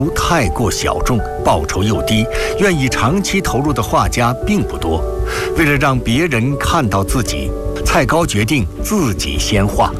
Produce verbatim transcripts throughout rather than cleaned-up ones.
太过小众，报酬又低，愿意长期投入的画家并不多。为了让别人看到自己，蔡高决定自己先画。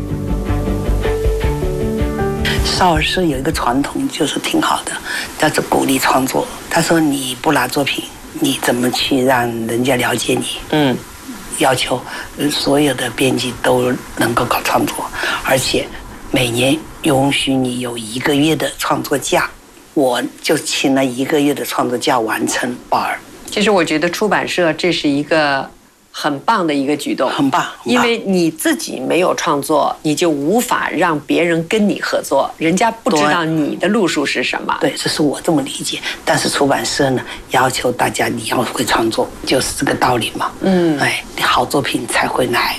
少儿社有一个传统，就是挺好的，叫做鼓励创作。他说你不拿作品，你怎么去让人家了解你？嗯，要求所有的编辑都能够搞创作，而且每年允许你有一个月的创作假。我就请了一个月的创作假完成报儿。 其实我觉得出版社这是一个很棒的一个举动， 很棒， 因为你自己没有创作，你就无法让别人跟你合作，人家不知道你的路数是什么。 对，这是我这么理解。但是出版社呢，要求大家你要会创作，就是这个道理嘛。嗯，哎，好作品才会来。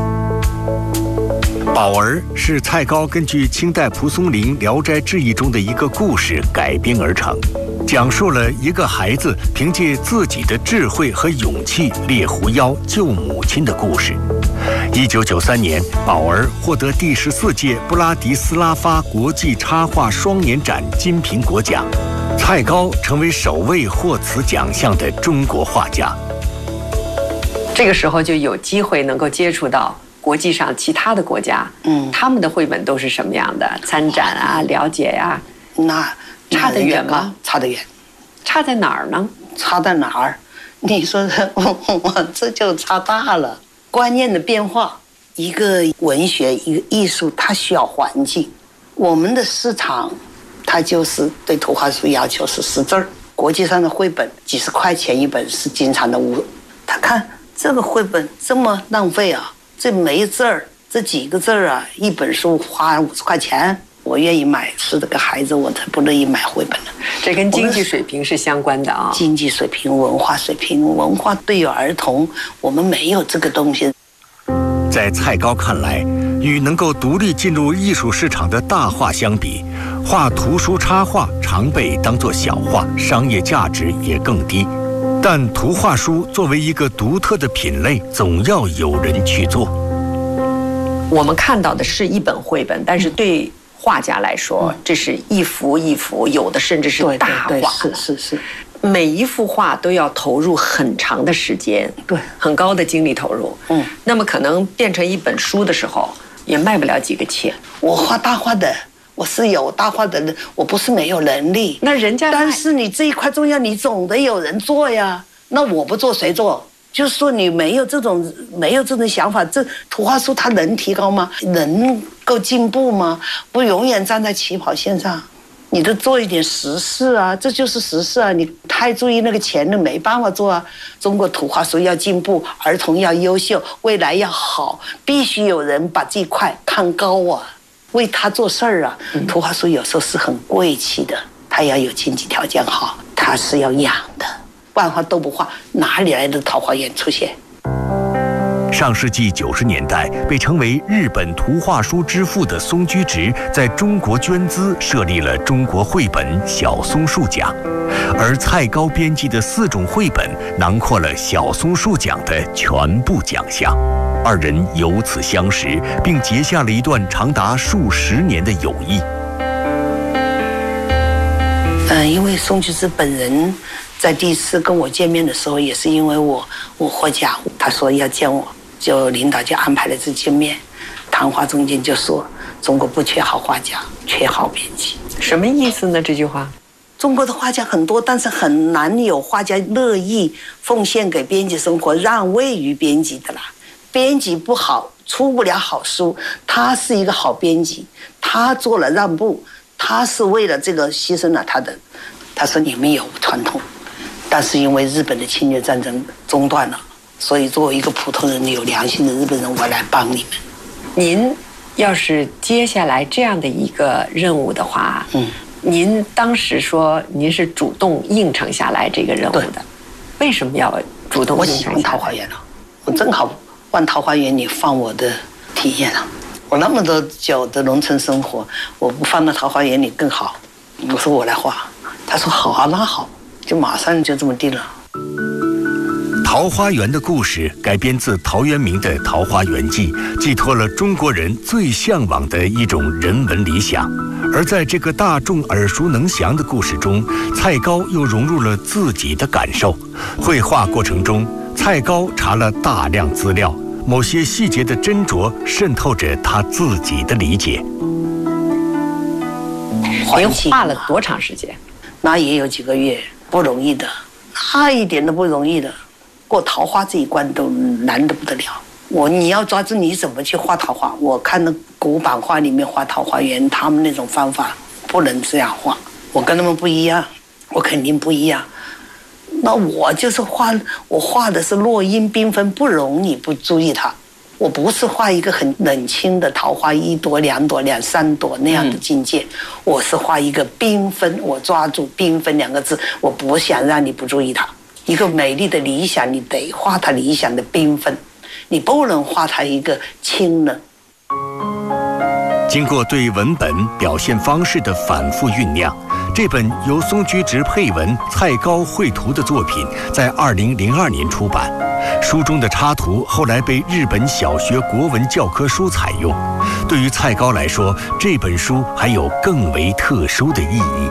宝儿是蔡高根据清代蒲松龄《聊斋志异》中的一个故事改编而成，讲述了一个孩子凭借自己的智慧和勇气猎狐妖救母亲的故事。一九九三年，宝儿获得第十四届布拉迪斯拉发国际插画双年展金苹果奖，蔡高成为首位获此奖项的中国画家。 这个时候就有机会能够接触到国际上其他的国家，嗯，他们的绘本都是什么样的？参展啊，了解呀、啊， 那差得远吗？ 差得远。 差在哪儿呢？ 差在哪儿？你说我我这就差大了。观念的变化，一个文学，一个艺术，它需要环境。我们的市场，它就是对图画书要求是识字儿。国际上的绘本几十块钱一本是经常的误。他看这个绘本这么浪费啊！这没字儿，这几个字儿啊，一本书花五十块钱，我愿意买，是这个孩子，我才不乐意买绘本了。 这跟经济水平是相关的啊， 经济水平、文化水平，文化对于儿童，我们没有这个东西。 在蔡高看来，与能够独立进入艺术市场的大画相比，画图书插画常被当作小画，商业价值也更低。但图画书作为一个独特的品类，总要有人去做。 我们看到的是一本绘本，但是对画家来说，这是一幅一幅，有的甚至是大画。 对对对，是是是。 每一幅画都要投入很长的时间， 对， 很高的精力投入。嗯，那么可能变成一本书的时候，也卖不了几个钱。 我画大画的。我是有大画的人，我不是没有能力。 那人家， 但是你这一块重要，你总得有人做呀。那我不做谁做？就是说你没有这种没有这种想法，这图画书它能提高吗？能够进步吗？不永远站在起跑线上，你得做一点实事啊，这就是实事啊。你太注意那个钱了，没办法做啊。中国图画书要进步，儿童要优秀，未来要好，必须有人把这块看高啊。为他做事儿啊，图画书有时候是很贵气的，他要有经济条件好，他是要养的，不然的话都不画，哪里来的桃花源出现？ 上世纪九十年代，被称为日本图画书之父的松居直，在中国捐资设立了中国绘本小松树奖，而蔡高编辑的四种绘本囊括了小松树奖的全部奖项。二人由此相识，并结下了一段长达数十年的友谊。 嗯，因为宋居之本人在第一次跟我见面的时候，也是因为我我获奖，他说要见我，就领导就安排了这见面。谈话中间就说，中国不缺好画家，缺好编辑。 什么意思呢？这句话？ 中国的画家很多，但是很难有画家乐意奉献给编辑生活，让位于编辑的啦。编辑不好，出不了好书。他是一个好编辑，他做了让步，他是为了这个牺牲了他的。他说你们有传统，但是因为日本的侵略战争中断了，所以作为一个普通人有良心的日本人，我来帮你们。 您要是接下来这样的一个任务的话，嗯，您当时说您是主动应承下来这个任务的，为什么要主动应承下来？ 我喜欢桃花源了，我正好往桃花源里放我的体验了。我那么多久的农村生活，我不放到桃花源里更好。我说我来画，他说好啊，那好，就马上就这么定了。 桃花源的故事改编自陶渊明的《桃花源记》，寄托了中国人最向往的一种人文理想。而在这个大众耳熟能详的故事中，蔡高又融入了自己的感受。绘画过程中，蔡高查了大量资料，某些细节的斟酌渗透着他自己的理解。 您画了多长时间？ 那也有几个月，不容易的，那一点都不容易的。过桃花这一关都难得不得了。我你要抓住你怎么去画桃花，我看那古版画里面画桃花源，他们那种方法不能这样画，我跟他们不一样，我肯定不一样。那我就是画，我画的是落英缤纷，不容你不注意它。我不是画一个很冷清的桃花，一朵两朵两三朵那样的境界，嗯、我是画一个缤纷，我抓住缤纷两个字，我不想让你不注意它。一个美丽的理想，你得画它理想的缤纷，你不能画它一个清冷。 经过对文本表现方式的反复酝酿，这本由松居直配文、蔡高绘图的作品在二零零二年出版。书中的插图后来被日本小学国文教科书采用。对于蔡高来说，这本书还有更为特殊的意义。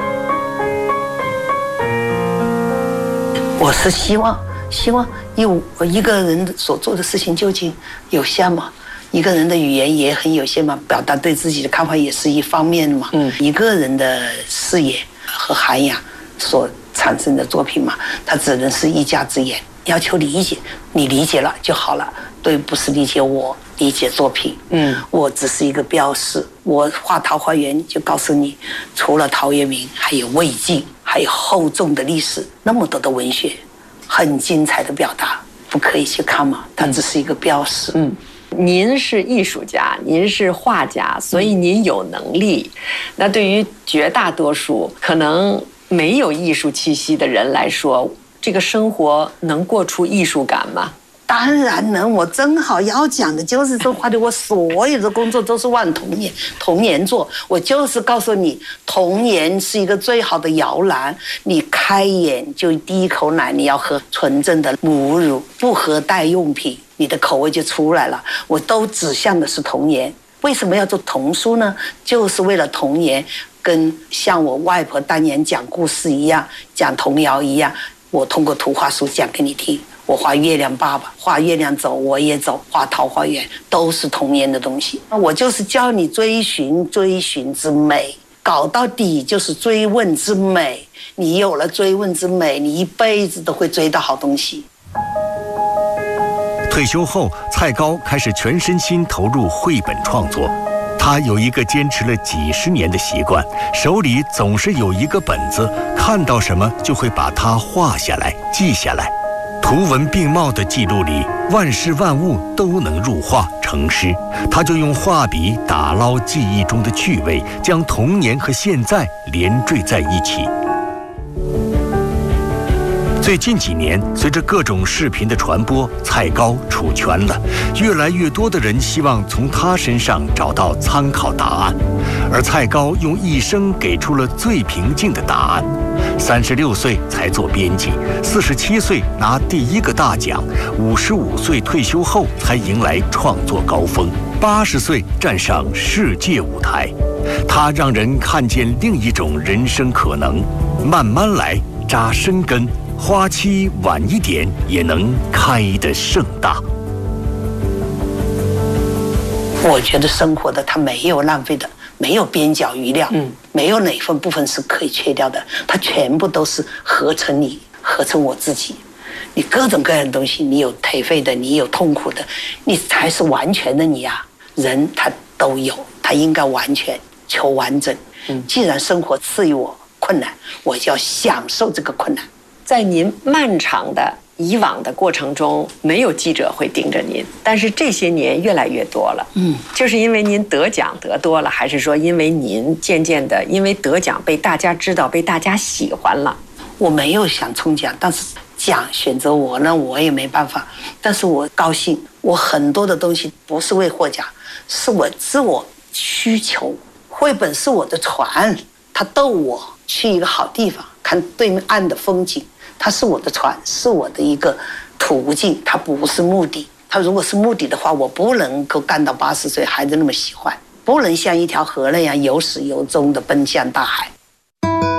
我是希望，希望有一个人所做的事情究竟有限吗？一个人的语言也很有限嘛，表达对自己的看法也是一方面嘛。嗯，一个人的视野和涵养所产生的作品嘛，它只能是一家之言。要求理解，你理解了就好了。对，不是理解我，理解作品。嗯，我只是一个标示。我画桃花源就告诉你，除了陶渊明，还有魏晋，还有厚重的历史，那么多的文学，很精彩的表达，不可以去看吗？它只是一个标示。嗯。 您是艺术家，您是画家，所以您有能力。那对于绝大多数可能没有艺术气息的人来说，这个生活能过出艺术感吗？ 当然能，我正好要讲的就是这话题。我所有的工作都是往童年童年做，我就是告诉你，童年是一个最好的摇篮。你开眼就第一口奶，你要喝纯正的母乳，不喝代用品，你的口味就出来了。我都指向的是童年。为什么要做童书呢？就是为了童年，跟像我外婆当年讲故事一样，讲童谣一样，我通过图画书讲给你听。我画月亮爸爸，画月亮走我也走，画桃花源，都是童年的东西。我就是教你追寻追寻之美，搞到底就是追问之美。你有了追问之美，你一辈子都会追到好东西。 退休后，蔡高开始全身心投入绘本创作。他有一个坚持了几十年的习惯，手里总是有一个本子，看到什么就会把它画下来、记下来。图文并茂的记录里，万事万物都能入画成诗。他就用画笔打捞记忆中的趣味，将童年和现在连缀在一起。最近几年，随着各种视频的传播，蔡高出圈了，越来越多的人希望从他身上找到参考答案，而蔡高用一生给出了最平静的答案。三十六岁才做编辑，四十七岁拿第一个大奖，五十五岁退休后才迎来创作高峰，八十岁站上世界舞台。他让人看见另一种人生可能，慢慢来，扎深根。花期晚一点也能开得盛大。 我觉得生活的它没有浪费的，没有边角余料，嗯，没有哪份部分是可以切掉的，它全部都是合成你，合成我自己。你各种各样的东西，你有颓废的，你有痛苦的，你才是完全的你啊！人他都有，他应该完全求完整。嗯，既然生活赐予我困难，我就要享受这个困难。 在您漫长的以往的过程中，没有记者会盯着您，但是这些年越来越多了。嗯，就是因为您得奖得多了，还是说因为您渐渐的因为得奖被大家知道，被大家喜欢了？ 我没有想冲奖，但是奖选择我呢，我也没办法。但是我高兴，我很多的东西不是为获奖，是我自我需求。绘本是我的船，它逗我去一个好地方，看对面岸的风景。它是我的船，是我的一个途径，它不是目的。它如果是目的的话，我不能够干到八十岁还是那么喜欢，不能像一条河那样有始有终的奔向大海。